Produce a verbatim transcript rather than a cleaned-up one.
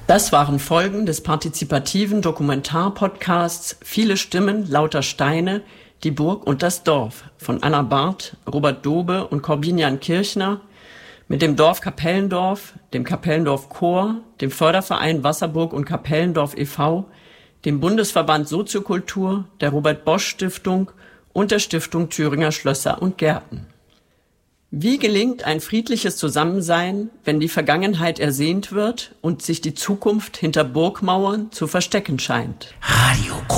Das waren Folgen des partizipativen Dokumentarpodcasts Viele Stimmen, lauter Steine, die Burg und das Dorf von Anna Barth, Robert Dobe und Corbinian Kirchner mit dem Dorf Kapellendorf, dem Kapellendorf Chor, dem Förderverein Wasserburg und Kapellendorf e V, dem Bundesverband Soziokultur, der Robert-Bosch-Stiftung und der Stiftung Thüringer Schlösser und Gärten. Wie gelingt ein friedliches Zusammensein, wenn die Vergangenheit ersehnt wird und sich die Zukunft hinter Burgmauern zu verstecken scheint? Radio